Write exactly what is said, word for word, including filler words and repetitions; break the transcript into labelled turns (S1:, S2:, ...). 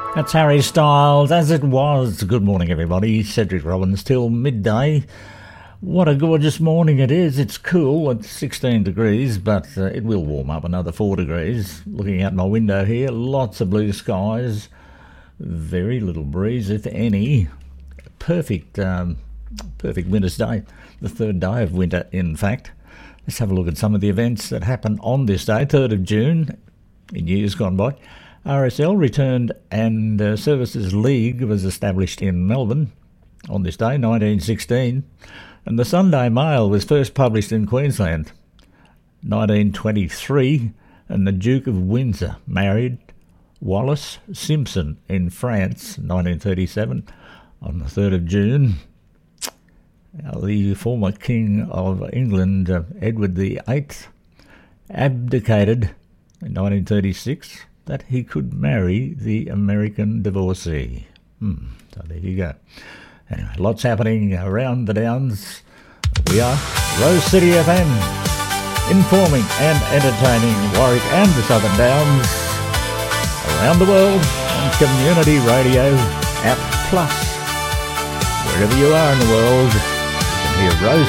S1: That's Harry Styles, As It Was. Good morning, everybody. Cedric Robbins till midday. What a gorgeous morning it is. It's cool at sixteen degrees, but uh, it will warm up another four degrees. Looking out my window here, lots of blue skies. Very little breeze, if any. Perfect, um, perfect winter's day. The third day of winter, in fact. Let's have a look at some of the events that happened on this day, third of June, in years gone by. R S L returned and uh, Services League was established in Melbourne on this day, nineteen sixteen, and the Sunday Mail was first published in Queensland, nineteen twenty-three, and the Duke of Windsor married Wallis Simpson in France, nineteen thirty-seven, on the third of June. Now, the former King of England, uh, Edward the Eighth, abdicated in nineteen thirty-six that he could marry the American divorcee. Hmm, so there you go. Anyway, lots happening around the Downs. We are Rose City F M, informing and entertaining Warwick and the Southern Downs around the world on Community Radio App Plus. Wherever you are in the world, you can hear Rose